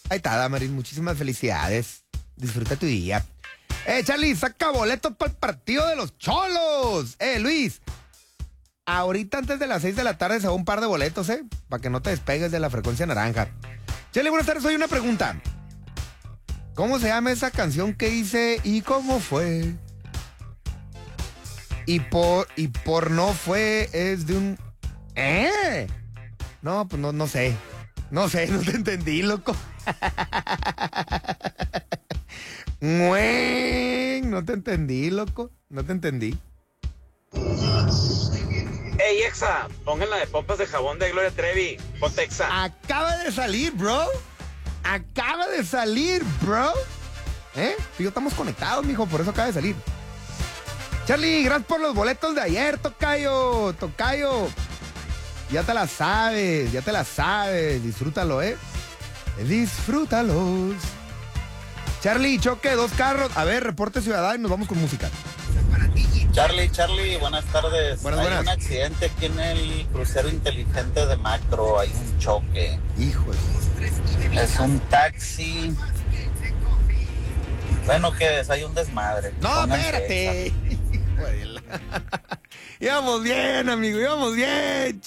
Ahí está, Damaris, muchísimas felicidades. Disfruta tu día. Charlie, saca boletos para el partido de los Cholos. Luis, ahorita antes de las 6 de la tarde se va un par de boletos, para que no te despegues de la frecuencia naranja. Charlie, buenas tardes, hoy una pregunta. ¿Cómo se llama esa canción que dice ¿y cómo fue? Y por no fue es de un... No, pues no sé. No sé, no te entendí, loco. No te entendí, loco. No te entendí. Ey, Exa, pongan la de pompas de jabón de Gloria Trevi. Ponte Exa. Acaba de salir, bro. Acaba de salir, bro. Tú y yo estamos conectados, mijo, por eso acaba de salir. Charlie, gracias por los boletos de ayer, tocayo. Ya te la sabes. Disfrútalo, Disfrútalos. Charlie, choque, 2 carros. A ver, reporte ciudadano y nos vamos con música. Charlie, buenas tardes. Hay un accidente aquí en el crucero inteligente de Macro. Hay un choque. Híjole. Es un taxi. Bueno, ¿qué es? Hay un desmadre. No, espérate. Íbamos bien, amigo, íbamos bien.